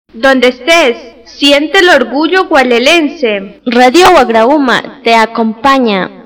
Donde estés, siente el orgullo gualelense. Radio Guagrauma te acompaña.